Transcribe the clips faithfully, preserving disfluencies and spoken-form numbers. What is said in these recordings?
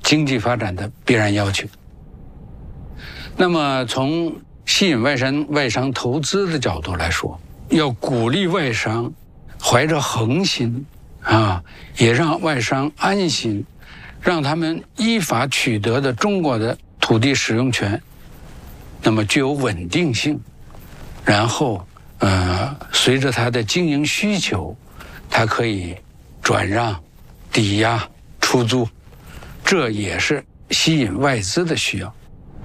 经济发展的必然要求。那么从吸引外商外商投资的角度来说，要鼓励外商怀着恒心啊，也让外商安心，让他们依法取得的中国的土地使用权，那么具有稳定性，然后呃，随着它的经营需求，它可以转让、抵押、出租，这也是吸引外资的需要。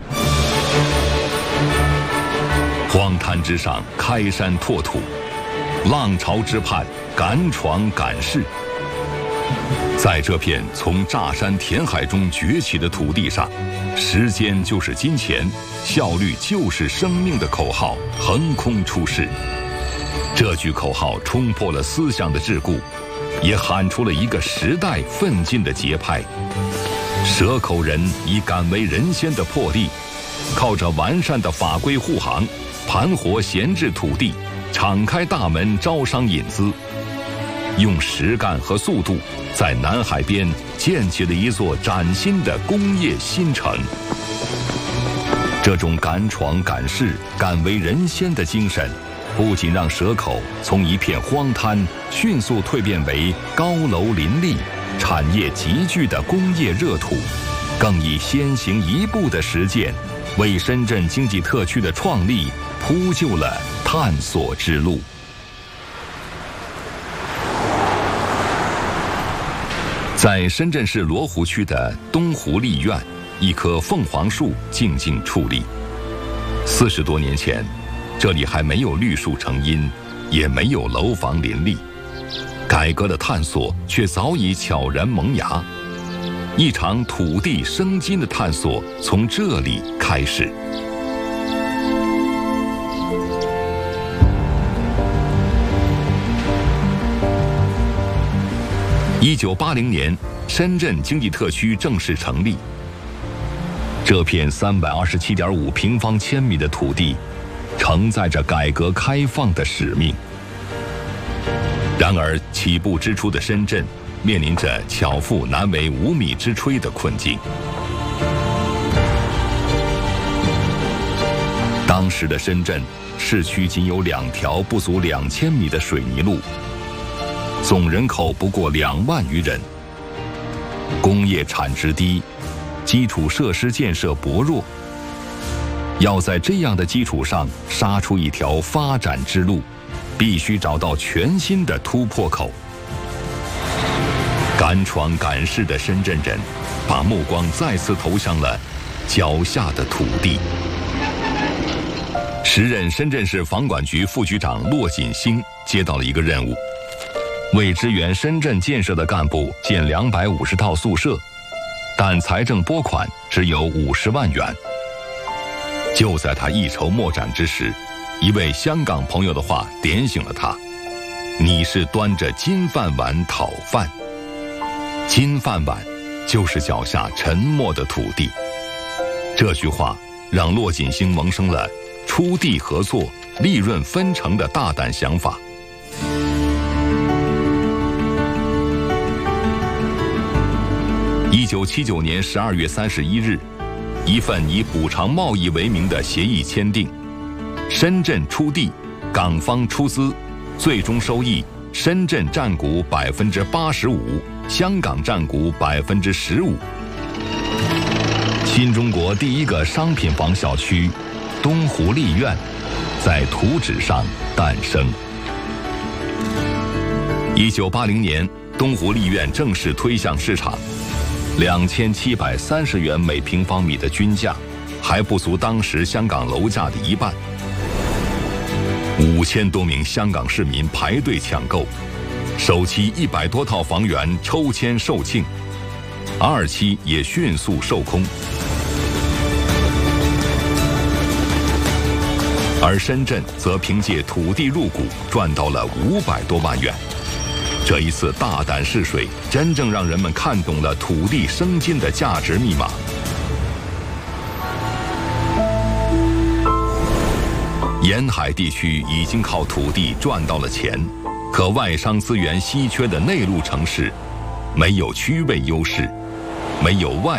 荒滩之上开山拓土，浪潮之畔敢闯敢试。在这片从炸山填海中崛起的土地上，时间就是金钱，效率就是生命的口号横空出世。这句口号冲破了思想的桎梏，也喊出了一个时代奋进的节拍。蛇口人以敢为人先的魄力，靠着完善的法规护航，盘活闲置土地，敞开大门招商引资，用实干和速度在南海边建起了一座崭新的工业新城。这种敢闯敢试、敢为人先的精神，不仅让蛇口从一片荒滩迅速蜕变为高楼林立、产业集聚的工业热土，更以先行一步的实践，为深圳经济特区的创立铺就了探索之路。在深圳市罗湖区的东湖丽苑，一棵凤凰树静静矗立。四十多年前，这里还没有绿树成荫，也没有楼房林立，改革的探索却早已悄然萌芽。一场土地生金的探索从这里开始。一九八零年，深圳经济特区正式成立。这片三百二十七点五平方千米的土地，承载着改革开放的使命。然而，起步之初的深圳，面临着巧妇难为无米之炊的困境。当时的深圳市区仅有两条不足两千米的水泥路，总人口不过两万余人，工业产值低，基础设施建设薄弱。要在这样的基础上杀出一条发展之路，必须找到全新的突破口。敢闯敢试的深圳人，把目光再次投向了脚下的土地。时任深圳市房管局副局长骆锦星接到了一个任务，为支援深圳建设的干部建两百五十套宿舍，但财政拨款只有五十万元。就在他一筹莫展之时，一位香港朋友的话点醒了他：你是端着金饭碗讨饭。金饭碗就是脚下沉默的土地。这句话让骆锦星萌生了出地合作、利润分成的大胆想法。一九七九年十二月三十一日，一份以补偿贸易为名的协议签订，深圳出地，港方出资，最终收益深圳占股百分之八十五，香港占股百分之十五。新中国第一个商品房小区东湖丽苑在图纸上诞生。一九八零年，东湖丽苑正式推向市场，两千七百三十元每平方米的均价，还不足当时香港楼价的一半。五千多名香港市民排队抢购，首期一百多套房源抽签售罄，二期也迅速售空。而深圳则凭借土地入股赚到了五百多万元。这一次大胆试水，真正让人们看懂了土地生金的价值密码。沿海地区已经靠土地赚到了钱，可外商资源稀缺的内陆城市，没有区位优势，没有外